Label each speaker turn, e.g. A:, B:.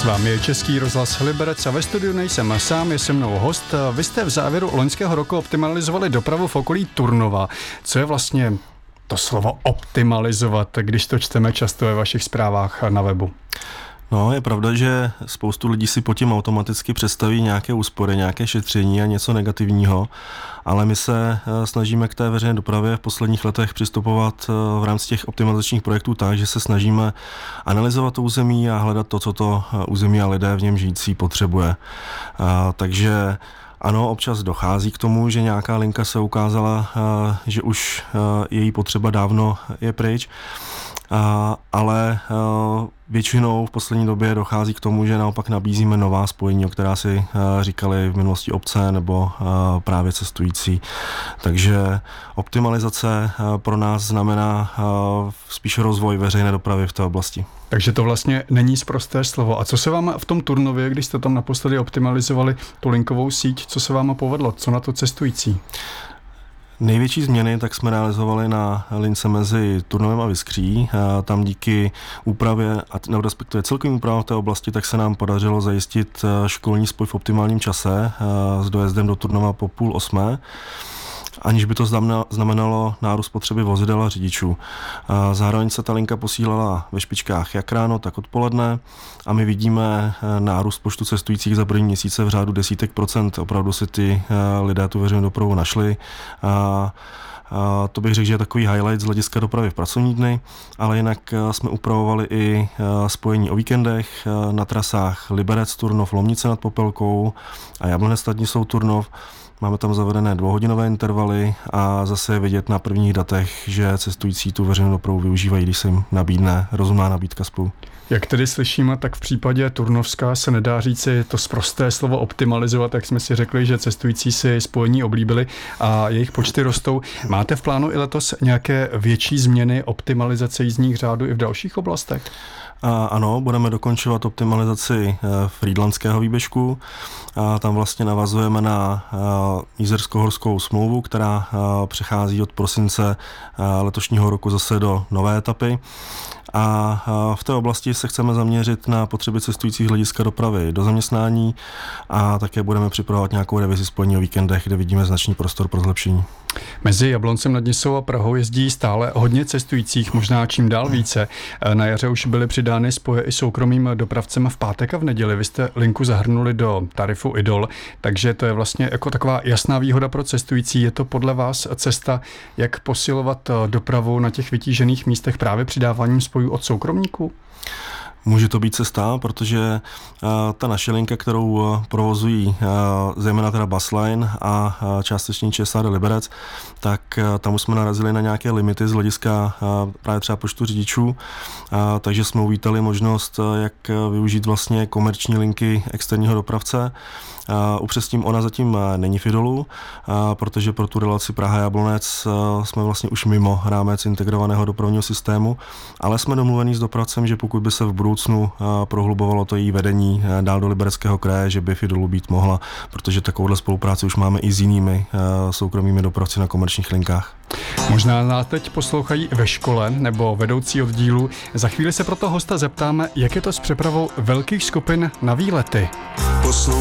A: vámi je Český rozhlas Liberec a ve studiu nejsem sám, je se mnou host. Vy jste v závěru loňského roku optimalizovali dopravu v okolí Turnova. Co je vlastně to slovo optimalizovat, když to čteme často ve vašich zprávách na webu?
B: No, je pravda, že spoustu lidí si pod tím automaticky představí nějaké úspory, nějaké šetření a něco negativního, ale my se snažíme k té veřejné dopravě v posledních letech přistupovat v rámci těch optimalizačních projektů tak, že se snažíme analyzovat to území a hledat to, co to území a lidé v něm žijící potřebuje. Takže ano, občas dochází k tomu, že nějaká linka se ukázala, že už její potřeba dávno je pryč, ale většinou v poslední době dochází k tomu, že naopak nabízíme nová spojení, o která si říkali v minulosti obce nebo právě cestující. Takže optimalizace pro nás znamená spíš rozvoj veřejné dopravy v té oblasti.
A: Takže to vlastně není sprosté slovo. A co se vám v tom Turnově, když jste tam naposledy optimalizovali tu linkovou síť, co se vám povedlo? Co na to cestující?
B: Největší změny tak jsme realizovali na lince mezi Turnovem a Vyskří. Tam díky úpravě, nebo respektive celkovým úpravám v té oblasti, tak se nám podařilo zajistit školní spoj v optimálním čase s dojezdem do Turnova po 7:30, aniž by to znamenalo nárůst potřeby vozidel a řidičů. Zároveň se ta linka posílala ve špičkách jak ráno, tak odpoledne a my vidíme nárůst počtu cestujících za první měsíce v řádu desítek procent. Opravdu si ty lidé tu veřejnou dopravu našli. To bych řekl, že je takový highlight z hlediska dopravy v pracovní dny, ale jinak jsme upravovali i spojení o víkendech na trasách Liberec, Turnov, Lomnice nad Popelkou a Jablonec, Stanislav, Turnov. Máme tam zavedené 2hodinové intervaly a zase je vidět na prvních datech, že cestující tu veřejnou dopravu využívají, když se jim nabídne rozumná nabídka spolu.
A: Jak tedy slyšíme, tak v případě Turnovska se nedá říci to sprosté slovo optimalizovat, jak jsme si řekli, že cestující si spojení oblíbili a jejich počty rostou. Máte v plánu i letos nějaké větší změny optimalizace jízdních řádů i v dalších oblastech?
B: Ano, budeme dokončovat optimalizaci frýdlantského výběžku. Tam vlastně navazujeme na Jizersko-horskou smlouvu, která přechází od prosince letošního roku zase do nové etapy. A v té oblasti se chceme zaměřit na potřeby cestujících hlediska dopravy do zaměstnání a také budeme připravovat nějakou revizi spojení o víkendech, kde vidíme značný prostor pro zlepšení.
A: Mezi Jabloncem nad Nisou a Prahou jezdí stále hodně cestujících, možná čím dál více. Na jaře už byly přidány spoje i soukromým dopravcem v pátek a v neděli. Vy jste linku zahrnuli do tarifu Idol, takže to je vlastně jako taková jasná výhoda pro cestující. Je to podle vás cesta, jak posilovat dopravu na těch vytížených místech právě přidáváním spojů od soukromníků?
B: Může to být cesta, protože ta naše linka, kterou provozují zejména teda Busline a částečně ČSAD Liberec, tak tam už jsme narazili na nějaké limity z hlediska právě třeba počtu řidičů, takže jsme uvítali možnost, jak využít vlastně komerční linky externího dopravce. Upřesním, ona zatím není v Idolu, protože pro tu relaci Praha-Jablonec jsme vlastně už mimo rámec integrovaného dopravního systému, ale jsme domluvení s dopravcem, že pokud by se v budoucnu prohlubovalo to její vedení dál do Libereckého kraje, že by v Idolu být mohla, protože takovouhle spolupráci už máme i s jinými soukromými dopravci na komerčních linkách.
A: Možná nás teď poslouchají ve škole nebo vedoucí oddílu. Za chvíli se proto hosta zeptáme, jak je to s přepravou velkých skupin na výlety.